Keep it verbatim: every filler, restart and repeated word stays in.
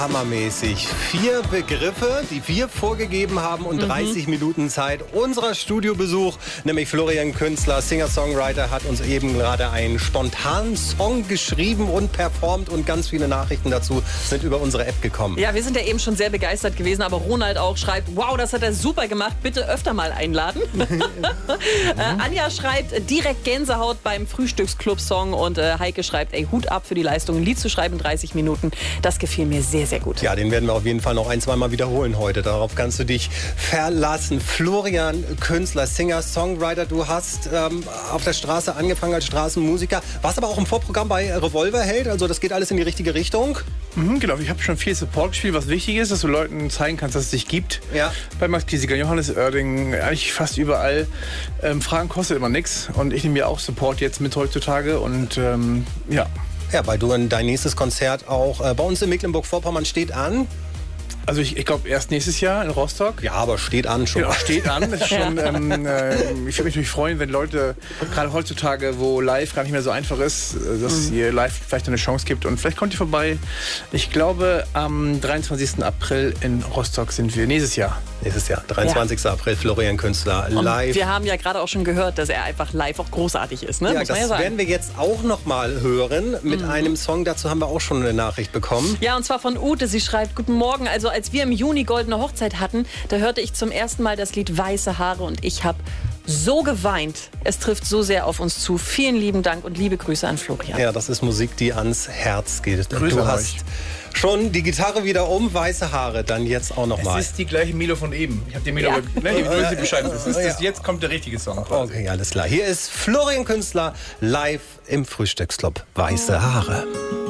Hammermäßig. Vier Begriffe, die wir vorgegeben haben und mhm. dreißig Minuten Zeit. Unser Studiobesuch, nämlich Florian Künstler, Singer-Songwriter, hat uns eben gerade einen spontanen Song geschrieben und performt und ganz viele Nachrichten dazu sind über unsere App gekommen. Ja, wir sind ja eben schon sehr begeistert gewesen, aber Ronald auch schreibt, wow, das hat er super gemacht, bitte öfter mal einladen. mhm. äh, Anja schreibt, direkt Gänsehaut beim Frühstücksclub-Song und äh, Heike schreibt, ey, Hut ab für die Leistung, ein Lied zu schreiben in dreißig Minuten, das gefiel mir sehr, sehr gut. Ja, den werden wir auf jeden Fall noch ein, zwei Mal wiederholen heute. Darauf kannst du dich verlassen. Florian Künstler, Singer, Songwriter. Du hast ähm, auf der Straße angefangen als Straßenmusiker. Warst aber auch im Vorprogramm bei Revolverheld. Also das geht alles in die richtige Richtung. Mhm, genau, ich habe schon viel Support gespielt, was wichtig ist, dass du Leuten zeigen kannst, dass es dich gibt. Ja. Bei Max Giesinger, Johannes Oerding, eigentlich fast überall. Ähm, Fragen kostet immer nichts. Und ich nehme mir auch Support jetzt mit heutzutage. Und ähm, ja. Ja, weil du dein nächstes Konzert auch äh, bei uns in Mecklenburg-Vorpommern steht an. Also ich, ich glaube erst nächstes Jahr in Rostock. Ja, aber steht an schon. Genau, steht an. Das ist schon, ähm, äh, ich würde mich natürlich freuen, wenn Leute, gerade heutzutage, wo live gar nicht mehr so einfach ist, dass mhm. ihr live vielleicht eine Chance gibt. Und vielleicht kommt ihr vorbei. Ich glaube, am dreiundzwanzigsten April in Rostock sind wir nächstes Jahr. Nächstes Jahr, dreiundzwanzigsten Ja. April, Florian Künstler live. Und wir haben ja gerade auch schon gehört, dass er einfach live auch großartig ist. Ne? Ja, Muss das man ja sagen. werden wir jetzt auch noch mal hören mit mhm. einem Song. Dazu haben wir auch schon eine Nachricht bekommen. Ja, und zwar von Ute. Sie schreibt, guten Morgen. Also als wir im Juni Goldene Hochzeit hatten, da hörte ich zum ersten Mal das Lied Weiße Haare und ich habe so geweint. Es trifft so sehr auf uns zu. Vielen lieben Dank und liebe Grüße an Florian. Ja, das ist Musik, die ans Herz geht. Grüße du an hast euch. Schon die Gitarre wieder um, weiße Haare, dann jetzt auch noch mal. Es ist die gleiche Milo von eben. Ich habe die Milo, ja. ne, die wissen Bescheid. Das ist das, jetzt kommt der richtige Song. Quasi. Okay, alles klar. Hier ist Florian Künstler live im Frühstücksclub. Weiße Haare.